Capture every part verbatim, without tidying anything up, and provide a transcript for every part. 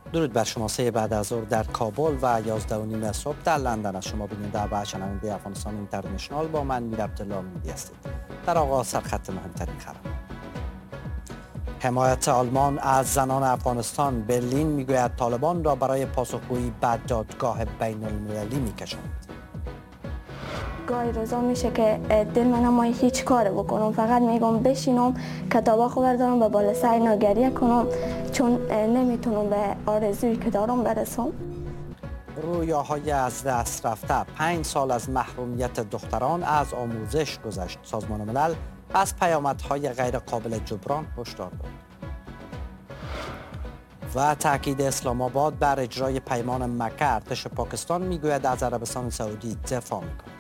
درود بر شما. سه بعد از ظهر در کابل و یازده و نیم صبح در لندن از شما بیننده و شنونده افغانستان اینترنشنال با من میر عبدالله میدی هستید. در آغاز سرخط مهمترین خبر. حمایت آلمان از زنان افغانستان. برلین میگوید طالبان را برای پاسخگویی به دادگاه بین المللی میکشند. گاهی روزا میشه که دل من نمایی هیچ کار بکنم، فقط میگم بشینم کتابا خو بردارم و بالا سر اینا گریه کنم، چون نمیتونم به آرزویی که دارم برسم. رویاهای از دست رفته. پنج سال از محرومیت دختران از آموزش گذشت. سازمان ملل از پیامدهای غیر قابل جبران هشدار داد. و تاکید اسلام آباد بر اجرای پیمان مکه. ارتش پاکستان میگوید از عربستان سعودی دفاع میکند.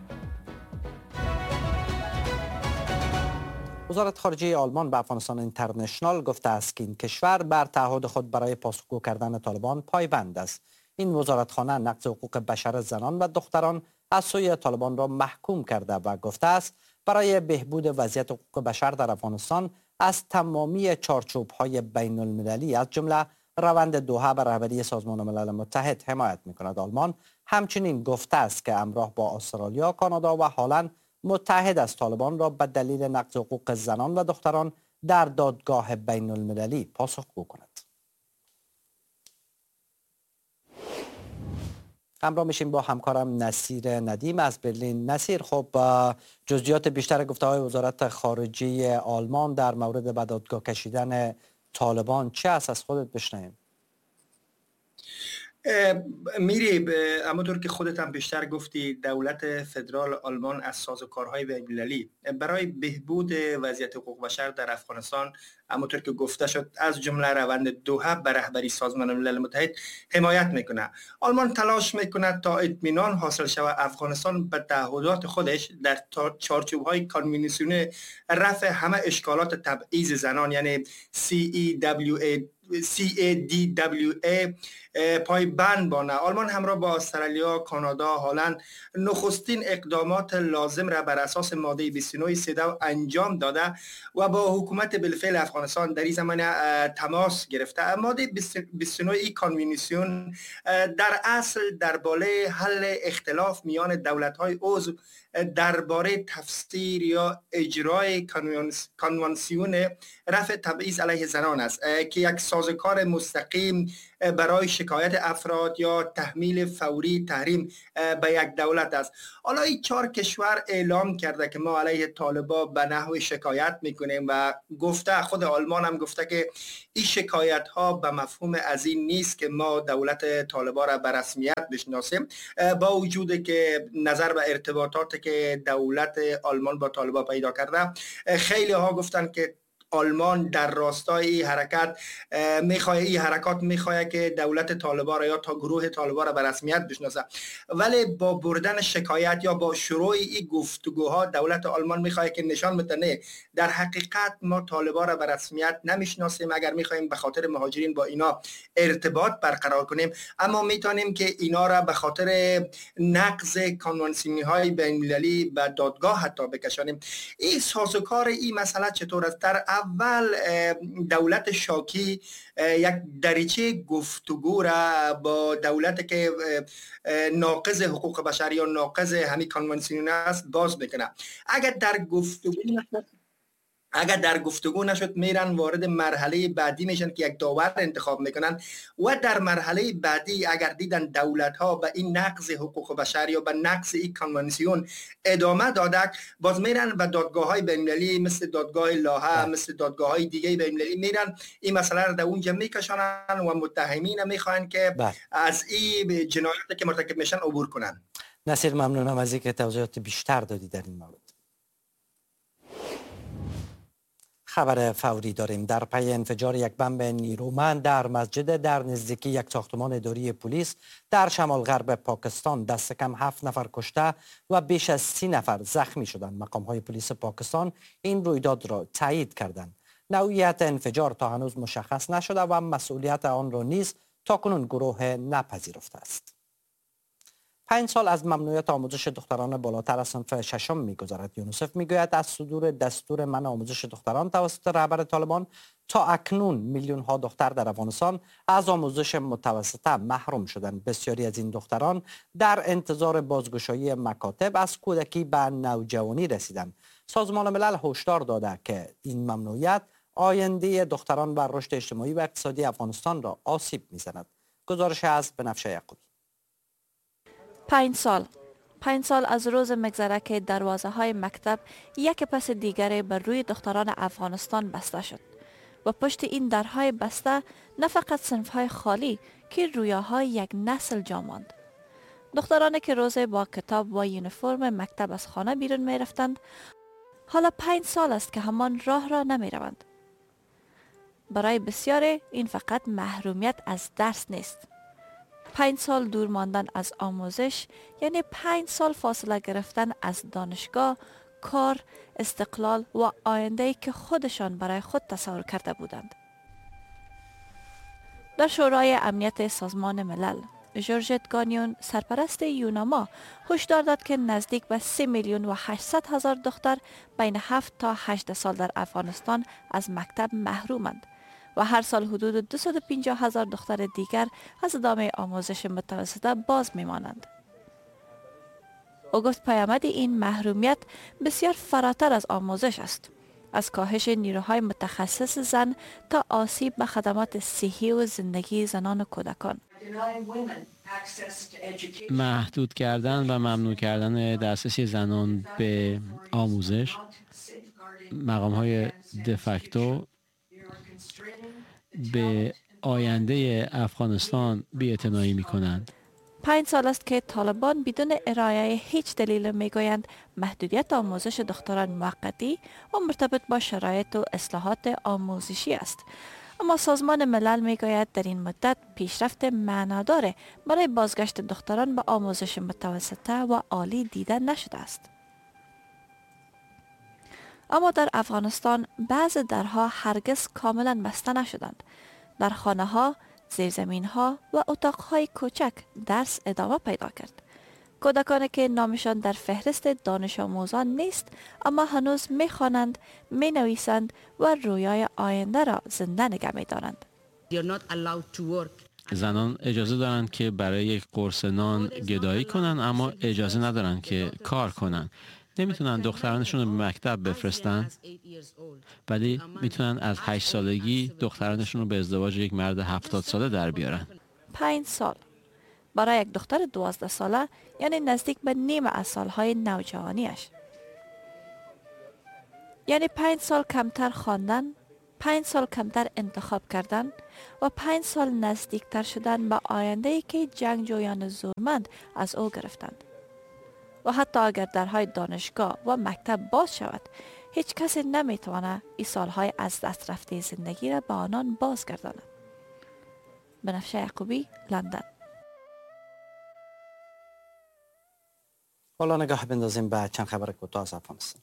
وزارت خارجه آلمان به افغانستان اینترنشنال گفته است که این کشور بر تعهد خود برای پاسخگو کردن طالبان پایبند است. این وزارتخانه نقض حقوق بشر زنان و دختران از سوی طالبان را محکوم کرده و گفته است برای بهبود وضعیت حقوق بشر در افغانستان از تمامی چارچوب‌های بین المللی از جمله روند دوحه به رهبری سازمان ملل متحد حمایت می‌کند. آلمان همچنین گفته است که همراه با استرالیا، کانادا و هلند متحد از طالبان را به دلیل نقض حقوق زنان و دختران در دادگاه بین المللی پاسخگو کند. همراه میشیم با همکارم نصیر ندیم از برلین. نصیر، خب جزئیات بیشتر گفته‌های وزارت خارجه آلمان در مورد به دادگاه کشیدن طالبان چه است؟ از خودت بشنویم. میری همونطور که خودت هم بیشتر گفتی، دولت فدرال آلمان از سازوکارهای بین‌المللی برای بهبود وضعیت حقوق بشر در افغانستان همونطور که گفته شد از جمله روند دوحه به رهبری سازمان ملل متحد حمایت میکنه. آلمان تلاش میکنه تا اطمینان حاصل شود افغانستان به تعهدات خودش در چارچوب‌های کانونسیون رفع همه اشکالات تبعیض زنان یعنی سی ای دبلیو ای سی ای دی دبلیو ای پای بند بانه. آلمان همراه با استرالیا، کانادا، هلند نخستین اقدامات لازم را بر اساس ماده بیست و نه سیدو انجام داده و با حکومت بالفعل افغانستان در این زمانه تماس گرفته. ماده بیست و نه ای کانونسیون در اصل درباره حل اختلاف میان دولت‌های عضو درباره تفسیر یا اجرای کانونسیون رفع تبعیض علیه زنان است که یک سازوکار مستقیم برای شکایت افراد یا تحمیل فوری تحریم به یک دولت است. حالا این چهار کشور اعلام کرده که ما علیه طالبا به نحو شکایت میکنیم و گفته، خود آلمان هم گفته که این شکایت ها به مفهوم از این نیست که ما دولت طالبا را به رسمیت بشناسیم، با وجود که نظر به ارتباطات که دولت آلمان با طالبا پیدا کرده خیلی ها گفتن که آلمان در راستای این حرکت میخواه این حرکات میخواه که دولت طالبان را یا تا گروه طالبان را به رسمیت بشناسه، ولی با بردن شکایت یا با شروع این گفتگوها دولت آلمان میخواه که نشان بده نه، در حقیقت ما طالبان را به رسمیت نمیشناسیم. اگر میخوایم به خاطر مهاجرین با اینا ارتباط برقرار کنیم، اما میتونیم که اینا را به خاطر نقض کانونسیونی های بین المللی به دادگاه حتی بکشانیم. این سازوکار این مسئله چطور است؟ در اول دولت شاکی یک دریچه گفتگو را با دولت که ناقض حقوق بشر یا ناقض همین کانونسیون است باز میکنه. اگر در گفتگو اگر در گفتگو نشد میرن وارد مرحله بعدی میشن که یک داور انتخاب میکنن و در مرحله بعدی اگر دیدن دولت ها به این نقض حقوق بشر یا به نقض این کانونسیون ادامه دادک، باز میرن و دادگاه های بین المللی مثل دادگاه لاهه مثل دادگاه های دیگه بین المللی میرن این مسئله رو در اونجا میکشانن و متهمین میخوان که بله. از این جنایاتی که مرتکب میشن عبور کنن. نصیر، ممنونم از اینکه توضیحات بیشتر دادی در این مورد. خبر فوری داریم. در پی انفجار یک بمب نیرومند در مسجد در نزدیکی یک ساختمان اداری پلیس در شمال غرب پاکستان دست کم هفت نفر کشته و بیش از سی نفر زخمی شدند. مقام‌های پلیس پاکستان این رویداد را تایید کردند. نوعیت انفجار تا هنوز مشخص نشده و مسئولیت آن را نیز تاکنون گروه نپذیرفته است. پنج سال از ممنوعیت آموزش دختران بالاتر از صنف ششم می‌گذرد. یونیسف میگوید از صدور دستور منع آموزش دختران توسط رهبر طالبان تا اکنون میلیون ها دختر در افغانستان از آموزش متوسطه محروم شدند. بسیاری از این دختران در انتظار بازگشایی مکاتب از کودکی به نوجوانی رسیدند. سازمان ملل هشدار داده که این ممنوعیت آینده دختران و رشد اجتماعی و اقتصادی افغانستان را آسیب می‌زند. گزارش از بنفشه یعقوبی. پنج سال پنج سال از روز مگذره که دروازه های مکتب یک پس دیگری بر روی دختران افغانستان بسته شد و پشت این درهای بسته نه فقط صنف‌های خالی که رویاهای یک نسل جا ماند. دخترانی که روزه با کتاب و یونیفرم مکتب از خانه بیرون می رفتند حالا پنج سال است که همان راه را نمی روند. برای بسیاری این فقط محرومیت از درس نیست. پنج سال دور ماندن از آموزش یعنی پنج سال فاصله گرفتن از دانشگاه، کار، استقلال و آینده‌ای که خودشان برای خود تصور کرده بودند. در شورای امنیت سازمان ملل، جورجت گانیون سرپرست یوناما هشدار داد که نزدیک به سه میلیون و هشتصد هزار دختر بین هفت تا هجده سال در افغانستان از مکتب محرومند و هر سال حدود دویست و پنجاه هزار دختر دیگر از ادامه آموزش متوسطه باز میمانند. او گفت پیامد این محرومیت بسیار فراتر از آموزش است، از کاهش نیروهای متخصص زن تا آسیب به خدمات صحی و زندگی زنان و کودکان. محدود کردن و ممنوع کردن دسترسی زنان به آموزش، مقام‌های دفکتو به آینده افغانستان بی‌اعتنایی می‌کنند. پنج سال است که طالبان بدون ارائه هیچ دلیل میگویند محدودیت آموزش دختران موقتی و مرتبط با شرایط و اصلاحات آموزشی است. اما سازمان ملل میگوید در این مدت پیشرفت معنادار برای بازگشت دختران به آموزش متوسطه و عالی دیده نشده است. اما در افغانستان بعض درها هرگز کاملا بسته نشدند. در خانه ها، زیرزمین ها و اتاق های کوچک درس ادامه پیدا کرد. کودکانی که نامشان در فهرست دانش آموزان نیست اما هنوز می خوانند، می نویسند و رویای آینده را زنده نگه می دارند. زنان اجازه دارند که برای یک قرص نان گدایی کنند اما اجازه ندارند که کار کنند. نمیتونن دخترانشون رو به مکتب بفرستن ولی میتونن از هشت سالگی دخترانشون رو به ازدواج یک مرد هفتاد ساله در بیارن. پنج سال برای یک دختر دوازده ساله یعنی نزدیک به نیم از سالهای نوجوانیش. یعنی پنج سال کمتر خواندن، پنج سال کمتر انتخاب کردن و پنج سال نزدیکتر شدن به آینده‌ای که جنگجویان زورمند از او گرفتند. و حتی اگر درهای دانشگاه و مکتب باز شود، هیچ کسی نمیتواند این سالهای از دست رفته زندگی را به آنان بازگرداند. بنفشه یعقوبی، لندن. حالا نگاه بندازیم به چند خبر کوتاه از افغانستان.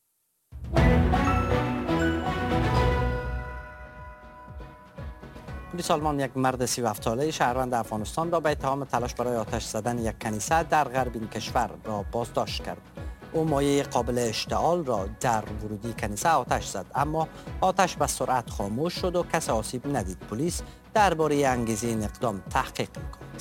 پلیس آلمان یک مرد سی و هفت ساله شهروند افغانستان را به اتهام تلاش برای آتش زدن یک کنیسه در غرب این کشور را بازداشت کرد. او مایع قابل اشتعال را در ورودی کنیسه آتش زد اما آتش به سرعت خاموش شد و کسی آسیب ندید. پلیس درباره انگیزه این اقدام تحقیق می‌کند.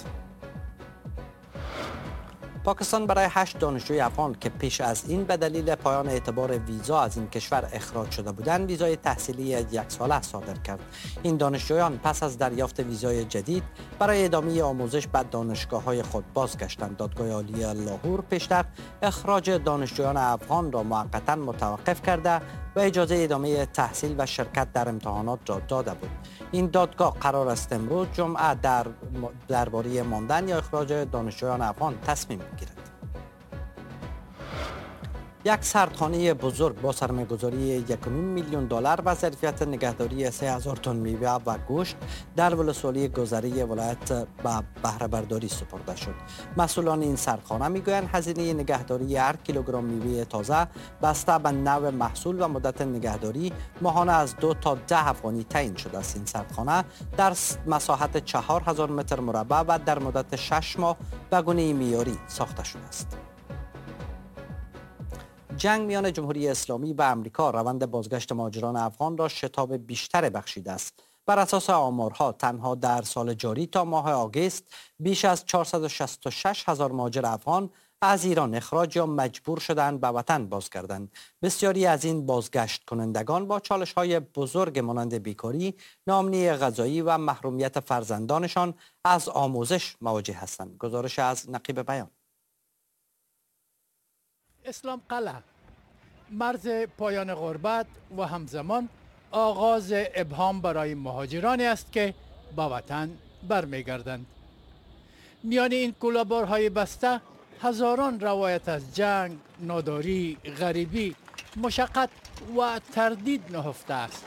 پاکستان برای هشت دانشجوی افغان که پیش از این به دلیل پایان اعتبار ویزا از این کشور اخراج شده بودند ویزای تحصیلی یک ساله صادر کرد. این دانشجویان پس از دریافت ویزای جدید برای ادامه آموزش به دانشگاه‌های خود بازگشتند. دادگاه عالی لاهور پیشتر اخراج دانشجویان افغان را موقتا متوقف کرده و اجازه ادامه تحصیل و شرکت در امتحانات را داده بود. این دادگاه قرار است امروز جمعه در درباره ماندن یا اخراج دانشجویان افغان تصمیم بگیرد. یک سردخانه بزرگ با سرمایه‌گذاری یک و نیم میلیون دلار و ظرفیت نگهداری سه هزار تن میوه و گوشت در ولسوالی گذری ولایت به بهره برداری سپرده شد. مسئولان این سردخانه میگویند هزینه نگهداری هر کیلوگرم میوه تازه بسته به نوع محصول و مدت نگهداری ماهانه از دو تا ده افغانی تعیین شده است. این سردخانه در مساحت چهار هزار متر مربع و در مدت شش ماه به گونه معیاری ساخته شده است. جنگ میان جمهوری اسلامی و امریکا روند بازگشت مهاجران افغان را شتاب بیشتر بخشیده است. بر اساس آمارها تنها در سال جاری تا ماه آگوست بیش از چهارصد و شصت و شش هزار مهاجر افغان از ایران اخراج یا مجبور شدند به وطن بازگردند. بسیاری از این بازگشت کنندگان با چالش‌های بزرگ مانند بیکاری، ناامنی غذایی و محرومیت فرزندانشان از آموزش مواجه هستند. گزارش از نقیب بیان. اسلام قلعه مرز پایان غربت و همزمان آغاز ابهام برای مهاجرانی است که به وطن برمیگردند. میان این کوله‌بارهای بسته هزاران روایت از جنگ، ناداری، غریبی، مشقت و تردید نهفته است.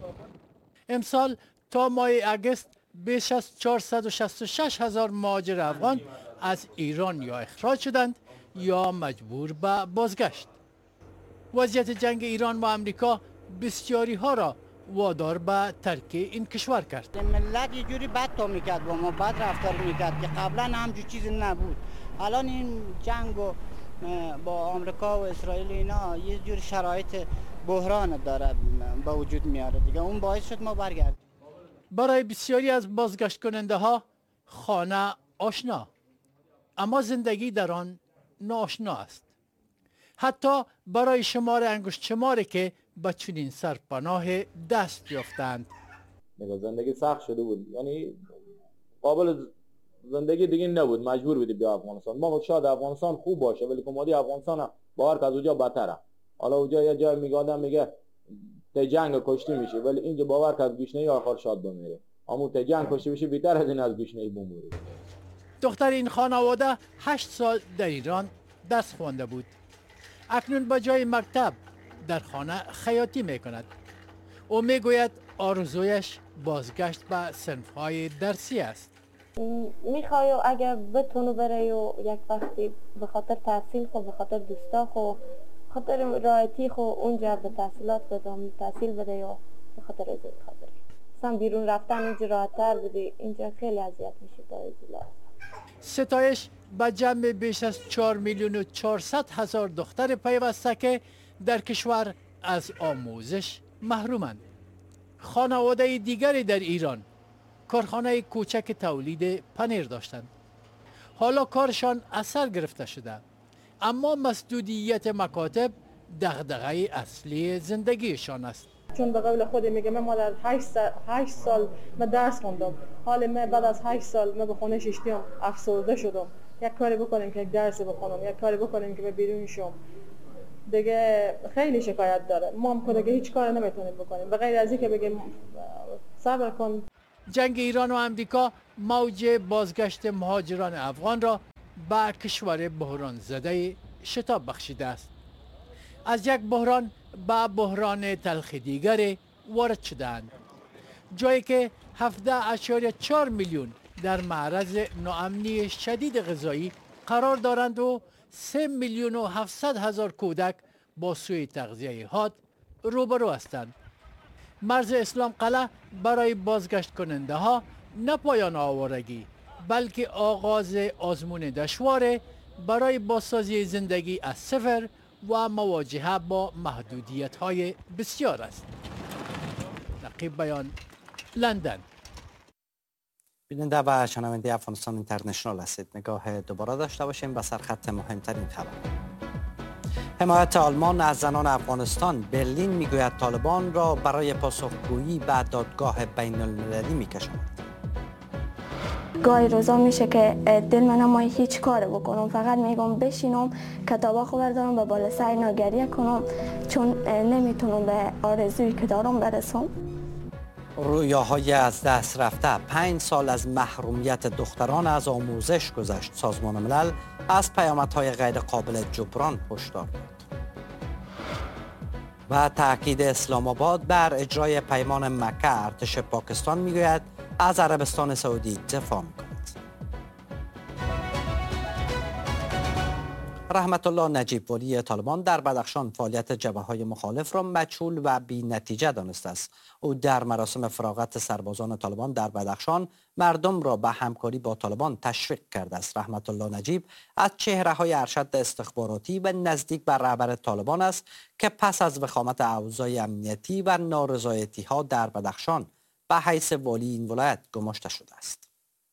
امسال تا ماه اگست بیش از چهارصد و شصت و شش هزار مهاجر افغان از ایران یا اخراج شدند یا مجبور به بازگشت. وضعیت جنگ ایران و امریکا بسیاری ها را وادار به ترک این کشور کرد. ملت یه جوری بد تا میکرد با ما، بد رفتار میکرد که قبلا همچون چیزی نبود. الان این جنگ و با آمریکا و اسرائیل اینا یه جور شرایط بحران داره به وجود میاره دیگه، اون باعث شد ما برگردیم. برای بسیاری از بازگشت کننده ها خانه آشنا، اما زندگی در آن ناآشنا است. حتی برای شمار انگشت شماری که به چنین سرپناه دست یافتند. زندگی سخت شده بود، یعنی قابل زندگی دیگه نبود، مجبور بودی بیا افغانستان. ما شاید افغانستان خوب باشه ولی کمادی افغانستان باور از اونجا بدتره. حالا اونجا یه جای میگه آدم میگه ته جنگ کشتی میشه، ولی اینجا باور از گشنه آخر شاد بمیره. اما ته جنگ کشتی بشه بیشتر از این از گشنه بمیره. دختر این خانواده هشت سال در ایران درس خوانده بود. اکنون با جای مکتب در خانه خیاطی میکند. او میگوید آرزویش بازگشت به صنف‌های درسی است. میخوای اگر بتونو بره و یک وقتی به خاطر تحصیل خو، به خاطر دوستا خو، خاطر رایتی خو اونجا به تحصیلات بدم تحصیل بده یا به خاطر ازای خاطر اصلا بیرون رفتن اینجا راحت‌تر بودی، اینجا خیلی اذیت میشه تا ازیلا. ستایش به جمع بیش از چهار میلیون و چهارصد هزار دختر پیوسته که در کشور از آموزش محرومند. خانواده دیگری در ایران کارخانه کوچک تولید پنیر داشتند. حالا کارشان اثر گرفته شده، اما مسدودیت مکاتب دغدغه اصلی زندگیشان است. چون به قول خود میگه من در هشت سال من درس خوندم، حال من بعد از هشت سال من به خونه ششتم افسرده شدم. یک کاری بکنیم که یک درس بخونم، یک کاری بکنیم که به بیرون شم. دیگه خیلی شکایت داره. ما هم دیگه هیچ کاری نمیتونیم بکنیم به غیر از اینکه بگیم صبر کن. جنگ ایران و امریکا موج بازگشت مهاجران افغان را به کشور بحران زده شتاب بخشیده است. از یک بحران به بحران تلخ دیگر وارد شدند، جایی که هفده اشاریه چهار میلیون در معرض ناامنی شدید غذایی قرار دارند و سه میلیون و هفتصد هزار کودک با سوء تغذیه حاد روبرو هستند. مرز اسلام قلعه برای بازگشت کننده ها نه پایان آوارگی بلکه آغاز آزمون دشوار برای بازسازی زندگی از صفر و مواجهه با محدودیت های بسیار است. نقیب بیان، لندن. بیننده و شنونده افغانستان اینترنشنال هستید. نگاه دوباره داشته باشیم به سرخط مهمترین خبر. حمایت آلمان از زنان افغانستان. برلین میگوید طالبان را برای پاسخگویی به دادگاه بین المللی میکشاند. گاهی روزا میشه که دل من نمایی هیچ کار بکنم، فقط میگم بشینم کتابا خو بردارم به بالا سر اینا گریه کنم، چون نمیتونم به آرزویی که دارم برسم. رویاهای از دست رفته. پنج سال از محرومیت دختران از آموزش گذشت. سازمان ملل از پیامدهای غیر قابل جبران هشدار داد. و تاکید اسلام آباد بر اجرای پیمان مکه، ارتش پاکستان میگوید از عربستان سعودی دفاع میکند. رحمت الله نجیب ولی طالبان در بدخشان فعالیت جبهه‌های مخالف را مجهول و بی نتیجه دانسته است. او در مراسم فراغت سربازان طالبان در بدخشان مردم را به همکاری با طالبان تشویق کرده است. رحمت الله نجیب از چهره‌های ارشد استخباراتی و نزدیک به رهبر طالبان است که پس از وخامت اوضاع امنیتی و نارضایتی‌ها در بدخشان به حیث والی این ولایت گماشته شده است.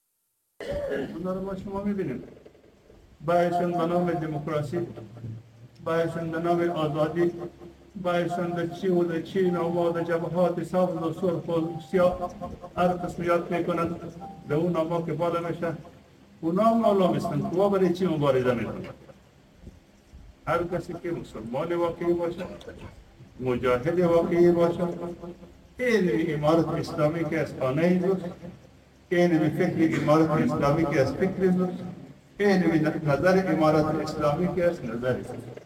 شما می‌بینید بایشون به نام دموکراسی، بایشون به نام آزادی، بایشون به چی و به چی نواد جبهات سبز و سرخ و سیاه هر قسمیات میکنند به اون ناما که بالا میشه اونا هم مولا میستن که برای چی مبارزه میکنند. هر کسی که مسلمان واقعی باشه، مجاهد واقعی باشه، این امارت اسلامی که از خانه ایزوست، این فکر امارت اسلامی که از فکر ایزوست، این نظر امارت اسلامی که از نظر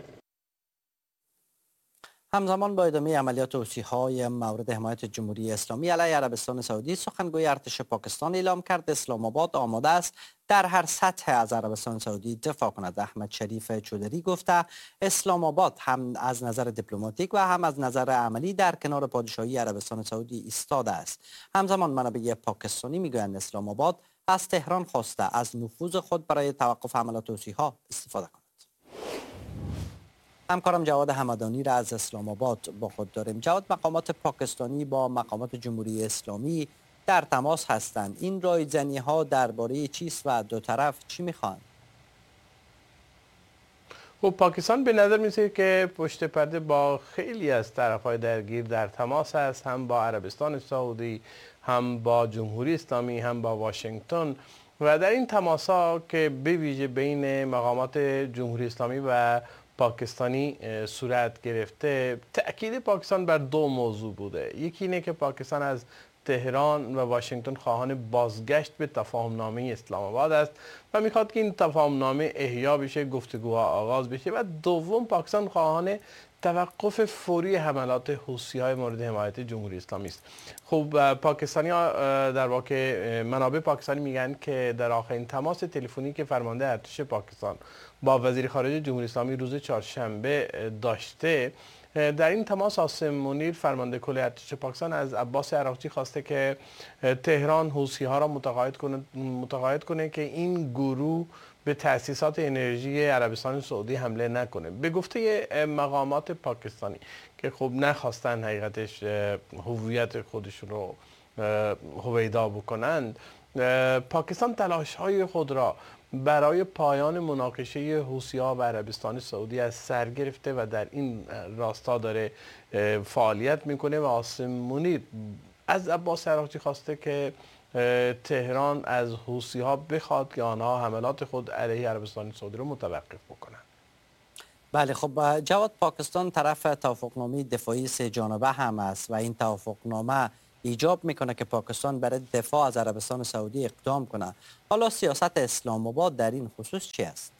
همزمان با ادامه عملیات حوثی‌های مورد حمایت جمهوری اسلامی علیه عربستان سعودی، سخنگوی ارتش پاکستان اعلام کرد اسلام آباد آماده است در هر سطح از عربستان سعودی دفاع کند. احمد شریف چودری گفته اسلام آباد هم از نظر دیپلماتیک و هم از نظر عملی در کنار پادشاهی عربستان سعودی ایستاده است. همزمان منابع پاکستانی میگویند اسلام آباد از تهران خواسته از نفوذ خود برای توقف حملات حوثی‌ها استفاده کند. همکارم جواد همدانی را از اسلام آباد با خود داریم. جواد، مقامات پاکستانی با مقامات جمهوری اسلامی در تماس هستند. این رایزنی ها درباره چیست و دو طرف چی میخوان؟ خب پاکستان به نظر میسه که پشت پرده با خیلی از طرف‌های درگیر در تماس است، هم با عربستان سعودی، هم با جمهوری اسلامی، هم با واشنگتن. و در این تماس‌ها که به ویژه بین مقامات جمهوری اسلامی و پاکستانی صورت گرفته، تأکید پاکستان بر دو موضوع بوده. یکی اینه که پاکستان از تهران و واشنگتن خواهان بازگشت به تفاهم نامه اسلام آباد است و میخواد که این تفاهم نامه احیا بشه، گفتگوها آغاز بشه. و دوم، پاکستان خواهان توقف فوری حملات حوثی‌های مورد حمایت جمهوری اسلامی است. خب پاکستانی ها در واقع منابع پاکستانی میگن که در آخرین تماس تلفنی که فرمانده ارتش پاکستان با وزیر خارجه جمهوری اسلامی روز چهارشنبه داشته، در این تماس عاصم منیر فرمانده کل ارتش پاکستان از عباس عراقچی خواسته که تهران حوثی‌ها را متقاعد کنه متقاعد کنه که این گروه به تأسیسات انرژی عربستان سعودی حمله نکنه. به گفته مقامات پاکستانی که خب نخواستن حقیقتش هویت خودشون رو هویدا بکنند، پاکستان تلاش‌های خود را برای پایان مناقشه حوثی‌ها و عربستان سعودی از سر گرفته و در این راستا داره فعالیت میکنه و عاصم منیر از عباس عراقچی خواسته که تهران از حوثی‌ها بخواد که آنها حملات خود علیه عربستان سعودی رو متوقف بکنن. بله، خب جواد، پاکستان طرف توافقنامه دفاعی سه جانبه هم است و این توافقنامه ایجاب میکنه که پاکستان برای دفاع از عربستان سعودی اقدام کنه. حالا سیاست اسلام آباد در این خصوص چی است؟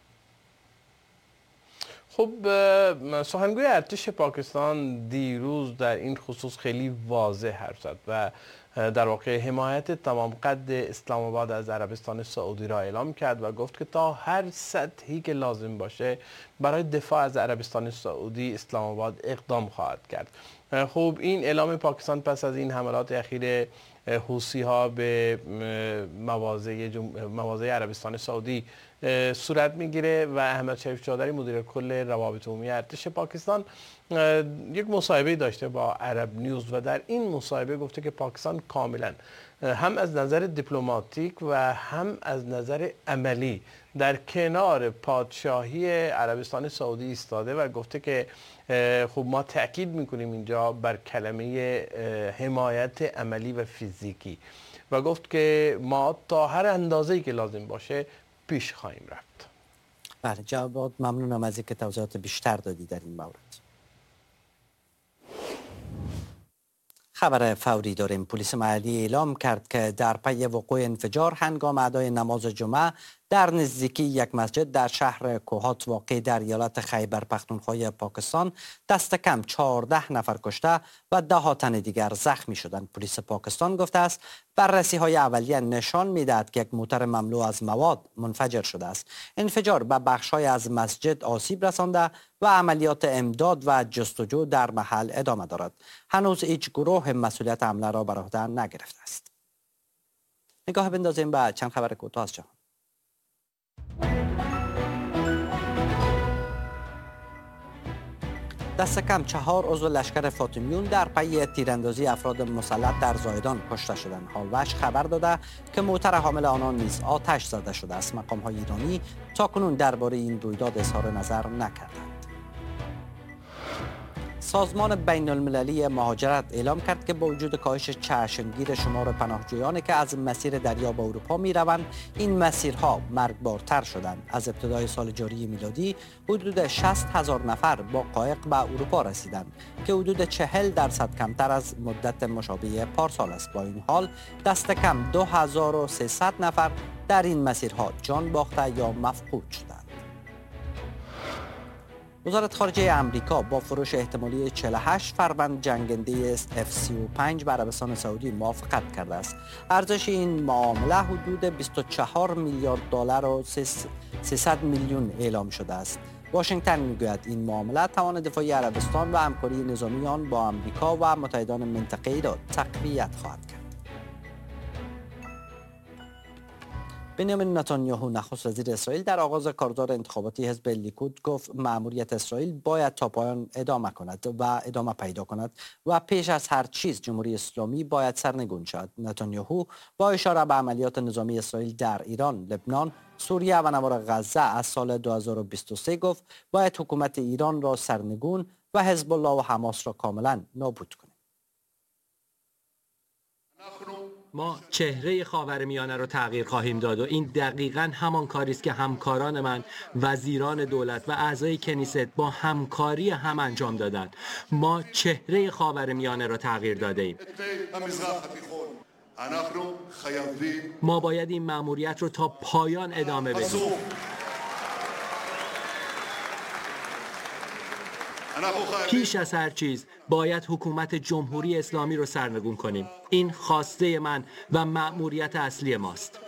خب سخنگوی ارتش پاکستان دیروز در این خصوص خیلی واضح حرف زد و در واقع حمایت تمام قد اسلام آباد از عربستان سعودی را اعلام کرد و گفت که تا هر سطحی که لازم باشه برای دفاع از عربستان سعودی اسلام آباد اقدام خواهد کرد. خب این اعلام پاکستان پس از این حملات اخیر حوثی‌ها به مواضع جم... مواضع عربستان سعودی صورت میگیره و احمد شریف چودری مدیر کل روابط عمومی ارتش پاکستان یک مصاحبه داشته با عرب نیوز و در این مصاحبه گفته که پاکستان کاملا هم از نظر دیپلماتیک و هم از نظر عملی در کنار پادشاهی عربستان سعودی ایستاده و گفته که خب ما تأکید میکنیم اینجا بر کلمه حمایت عملی و فیزیکی و گفت که ما تا هر اندازه‌ای که لازم باشه پیش خواهیم رفت. بله جواد، ممنونم از اینکه توضیحات بیشتر دادی در این مورد. خبر فوری داریم. پلیس محلی اعلام کرد که در پی وقوع انفجار هنگام ادای نماز جمعه در نزدیکی یک مسجد در شهر کوهات واقع در ایالت خیبر پختونخوا پاکستان دست کم چهارده نفر کشته و ده ها تن دیگر زخمی شدند. پلیس پاکستان گفته است بررسی های اولیه نشان میدهد که یک موتر مملو از مواد منفجر شده است. انفجار به بخش‌های از مسجد آسیب رسانده و عملیات امداد و جستجو در محل ادامه دارد. هنوز هیچ گروه مسئولیت حمله را بر عهده نگرفته است. نگاه بندازیم به چند خبر کوتاه از جهان. دست کم چهار عضو لشکر فاطمیون در پی تیراندازی افراد مسلح در زاهدان کشته شدند. حالوش خبر داده که موتر حامل آنان نیز آتش زده شده است. مقام‌های ایرانی تاکنون درباره این رویداد اظهار نظر نکردند. سازمان بین المللی مهاجرت اعلام کرد که با وجود کاهش چشمگیر شمار پناهجویانی که از مسیر دریا به اروپا می روند، این مسیرها مرگبارتر شدند. از ابتدای سال جاری میلادی حدود شصت هزار نفر با قایق به اروپا رسیدند که حدود چهل درصد کمتر از مدت مشابه پارسال است. با این حال دست کم دو هزار و سیصد نفر در این مسیرها جان باخته یا مفقود شدند. وزارت خارجه امریکا با فروش احتمالی چهل و هشت فروند جنگنده اف سی و پنج به عربستان سعودی موافقت کرده است. ارزش این معامله حدود بیست و چهار میلیارد دلار و سیصد میلیون اعلام شده است. واشنگتن میگوید این معامله توان دفاعی عربستان و همکاری نظامی آن با امریکا و متحدان منطقه‌ای را تقویت خواهد کرد. بنیامین نتانیاهو نخست وزیر اسرائیل در آغاز کارزار انتخاباتی حزب لیکود گفت مأموریت اسرائیل باید تا پایان ادامه کند و ادامه پیدا کند و پیش از هر چیز جمهوری اسلامی باید سرنگون شود. نتانیاهو با اشاره به عملیات نظامی اسرائیل در ایران، لبنان، سوریه و نوار غزه از سال دو هزار و بیست و سه گفت باید حکومت ایران را سرنگون و حزب الله و حماس را کاملا نابود کنیم. ما چهره خاورمیانه رو تغییر خواهیم داد و این دقیقاً همان کاری است که همکاران من، وزیران دولت و اعضای کنیست با همکاری هم انجام دادند. ما چهره خاورمیانه را تغییر داده ایم. ما باید این مأموریت رو تا پایان ادامه بدیم. پیش از هر چیز باید حکومت جمهوری اسلامی رو سرنگون کنیم. این خواسته من و مأموریت اصلی ماست.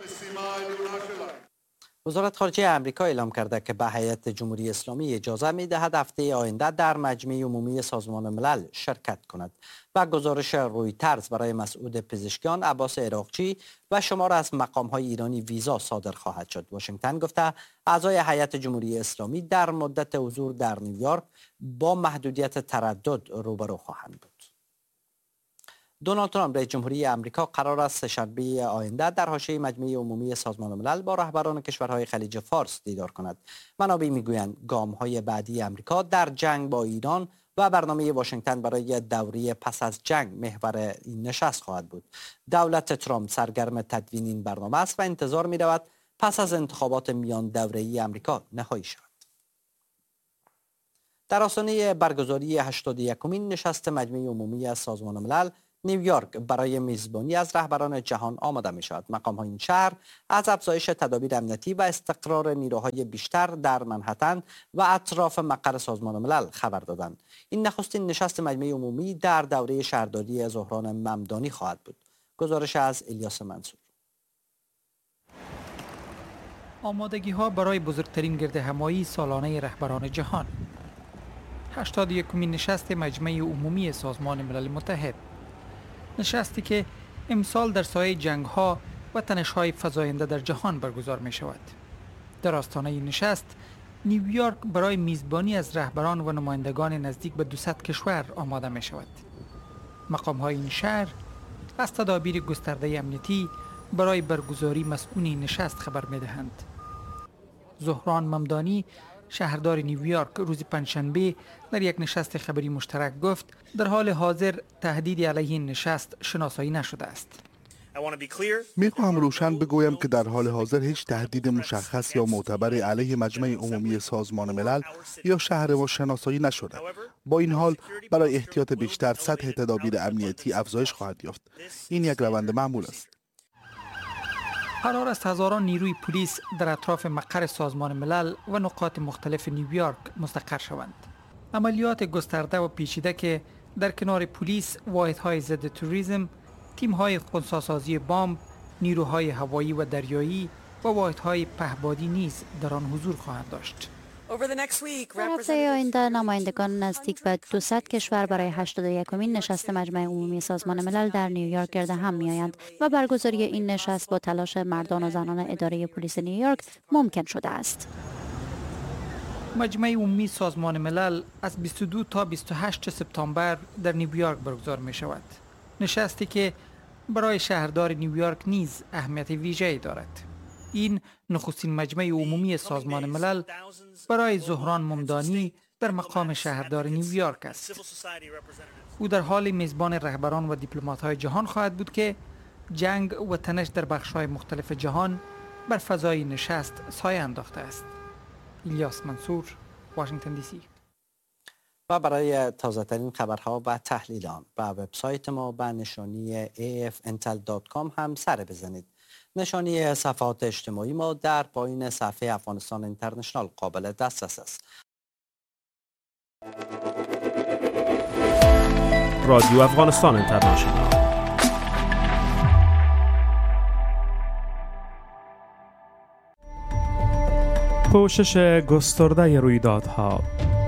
وزارت خارجه آمریکا اعلام کرده که به هیئت جمهوری اسلامی اجازه می‌دهد هفته آینده در مجمع عمومی سازمان ملل شرکت کند. و گزارش رویترز برای مسعود پزشکیان، عباس عراقچی و شمار از مقام‌های ایرانی ویزا صادر خواهد شد. واشنگتن گفته اعضای هیئت جمهوری اسلامی در مدت حضور در نیویورک با محدودیت تردد روبرو خواهند بود. دونالد ترامپ رئیس جمهوری آمریکا قرار است سه‌شنبه آینده در حاشیه مجمع عمومی سازمان ملل با رهبران کشورهای خلیج فارس دیدار کند. منابع میگویند گام‌های بعدی آمریکا در جنگ با ایران و برنامه واشنگتن برای دوره پس از جنگ محور این نشست خواهد بود. دولت ترامپ سرگرم تدوین این برنامه است و انتظار می‌رود پس از انتخابات میان دوره‌ای آمریکا نهایی شود. در آستانه برگزاری هشتاد و یکمین نشست مجمع عمومی از سازمان ملل، نیویورک برای میزبانی از رهبران جهان آماده می شود. مقام‌های این شهر از افزایش تدابیر امنیتی و استقرار نیروهای بیشتر در منهتن و اطراف مقر سازمان ملل خبر دادند. این نخستین نشست مجمع عمومی در دوره شهرداری زهران ممدانی خواهد بود. گزارش از الیاس منصور. آمادگی ها برای بزرگترین گردهمایی سالانه رهبران جهان، هشتاد و یکمین نشست مجمع عمومی سازمان ملل متحد، نشستی که امسال در سایه جنگ ها و تنش های فزاینده در جهان برگزار می شود. در آستانه این نشست، نیویورک برای میزبانی از رهبران و نمایندگان نزدیک به دویست کشور آماده می شود. مقام های این شهر از تدابیر گسترده امنیتی برای برگزاری مسئول این نشست خبر می دهند. زهران ممدانی، شهردار نیویورک، روز پنجشنبه در یک نشست خبری مشترک گفت در حال حاضر تهدیدی علیه این نشست شناسایی نشده است. میخواهم روشن بگویم که در حال حاضر هیچ تهدید مشخص یا معتبر علیه مجمع عمومی سازمان ملل یا شهر ما شناسایی نشده. با این حال برای احتیاط بیشتر سطح تدابیر امنیتی افزایش خواهد یافت. این یک روند معمول است. قرار است هزاران نیروی پلیس در اطراف مقر سازمان ملل و نقاط مختلف نیویورک مستقر شوند. عملیات گسترده و پیچیده که در کنار پلیس، واحدهای ضد تروریسم، تیم‌های خنثی‌سازی بمب، نیروهای هوایی و دریایی و واحدهای پهپادی نیز در آن حضور خواهند داشت. در هفته آینده نمایندگان نزدیک به دویست کشور برای هشتاد و یکمین نشست مجمع عمومی سازمان ملل در نیویورک گرد هم می‌آیند و برگزاری این نشست با تلاش مردان و زنان اداره پلیس نیویورک ممکن شده است. مجمع عمومی سازمان ملل از بیست و دو تا بیست و هشت سپتامبر در نیویورک برگزار می شود. نشستی که برای شهردار نیویورک نیز اهمیت ویژه‌ای دارد. این نخستین مجمع عمومی سازمان ملل برای زهران ممدانی در مقام شهردار نیویورک است. او در حال میزبان رهبران و دیپلمات‌های جهان خواهد بود که جنگ و تنش در بخش‌های مختلف جهان بر فضای نشست سایه انداخته است. الیاس منصور، واشنگتن دی سی. و برای تازه ترین خبرها و تحلیل آن به وبسایت ما به نشانی ای اف انتل دات کام هم سر بزنید. نشانی صفحات اجتماعی ما در پایین صفحه افغانستان اینترنشنال قابل دسترس است. رادیو افغانستان اینترنشنال. پوشش گسترده رویدادها،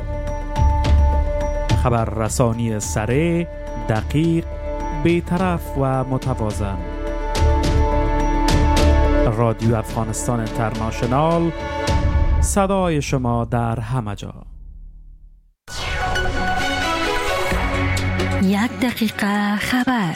خبررسانی سریع، دقیق، بی‌طرف و متوازن. رادیو افغانستان اینترنشنال، صدای شما در همه جا. یک دقیقه خبر.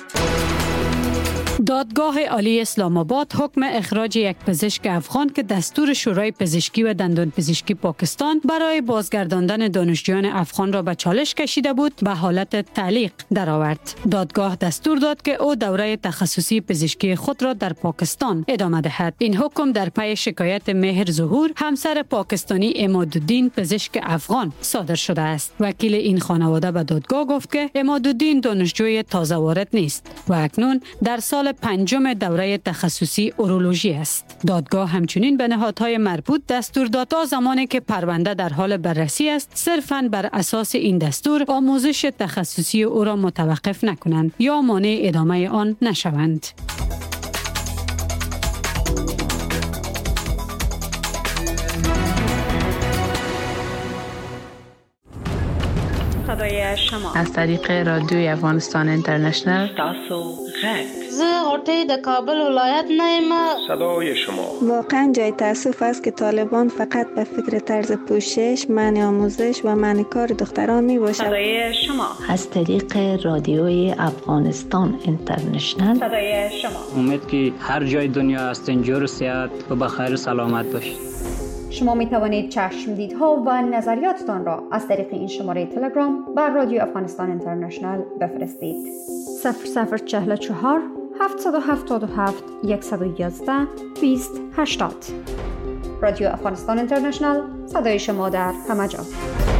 دادگاه عالی اسلام آباد حکم اخراج یک پزشک افغان که دستور شورای پزشکی و دندان پزشکی پاکستان برای بازگرداندن دانشجویان افغان را به چالش کشیده بود به حالت تعلیق درآورد. دادگاه دستور داد که او دوره تخصصی پزشکی خود را در پاکستان ادامه دهد. این حکم در پی شکایت مهر ظهور، همسر پاکستانی عمادالدین پزشک افغان صادر شده است. وکیل این خانواده به دادگاه گفت که عمادالدین دانشجوی تازه وارد نیست و اکنون در سال پنجم دوره تخصصی اورولوژی است. دادگاه همچنین به نهادهای مربوط دستور داد تا زمانی که پرونده در حال بررسی است صرفاً بر اساس این دستور آموزش تخصصی او را متوقف نکنند یا مانع ادامه آن نشوند. صدای شما از طریق رادیوی افغانستان اینترنشنال. تاسو غږ زه غوټۍ د کابل ولایت نه یم. صدای شما. واقعا جای تاسف است که طالبان فقط به فکر طرز پوشش، منع آموزش و منع کار دختران می باشد. صدای شما از طریق رادیوی افغانستان اینترنشنال. صدای شما. امید که هر جای دنیا هستین جور و صحت و بخیر سلامت باشید. شما می توانید چشمدیدها و نظریاتتان را از طریق این شماره تلگرام بر رادیو افغانستان اینترنشنال بفرستید. صفر صفر چهل و چهار هفتصد و هفتاد و هفت صد و یازده بیست هشتاد. رادیو افغانستان اینترنشنال، صدای شما در همه جا.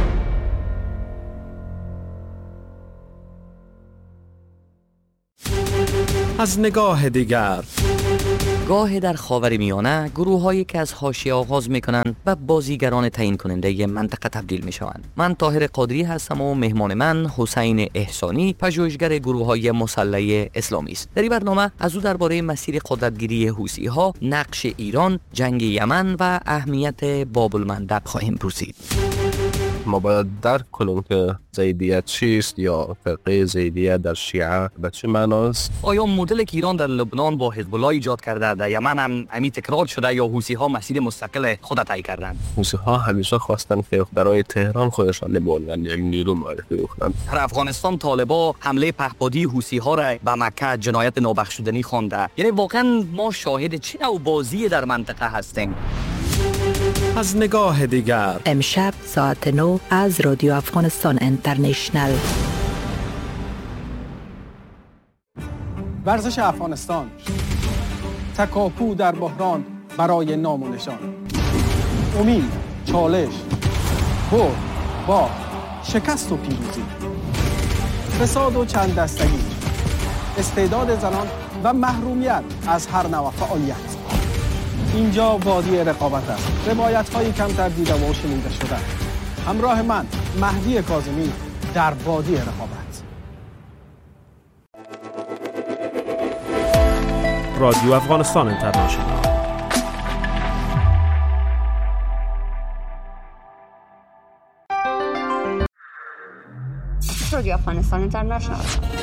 از نگاه دیگر، گاه در خاورمیانه گروه‌هایی که از حاشیه آغاز می‌کنند و بازیگران تعیین کننده منطقه تبدیل می‌شوند. من طاهر قادری هستم و مهمان من حسین احسانی، پژوهشگر گروه‌های مسلح اسلامی است. در این برنامه از او درباره مسیر قدرتگیری حوثی‌ها، نقش ایران، جنگ یمن و اهمیت باب المندب خواهیم پرسید. ما باید درک کنیم که زیدیت چیست یا فرقه زیدیت در شیعه به چه معناست؟ آیا مدل که ایران در لبنان با حزب الله ایجاد کرده در یمن هم همین تکرار شده یا حوثی ها مسیر مستقل خود طی کردند؟ حوثی ها همیشه خواستن که برای تهران خودشان لبنان یک نیرو معرفی کنند. در افغانستان طالبان حمله پهپادی حوثی ها را به مکه جنایت نابخشودنی خوانده. یعنی واقعا ما شاهد چه نوع بازی در منطقه هستیم؟ از نگاه دیگر، امشب ساعت نو از رادیو افغانستان اینترنشنال. ورزش افغانستان، تکاپو در بحران برای نام و نشان، امید، چالش، برد، باخت، شکست و پیروزی، فساد و چند دستگی، استعداد زنان و محرومیت از هر نوع فعالیت. اینجا وادی رقابت است. روایت هایی کمتر دیده و شنیده شده. همراه من مهدی کاظمی در وادی رقابت. رادیو افغانستان اینترنشنال. رادیو افغانستان اینترنشنال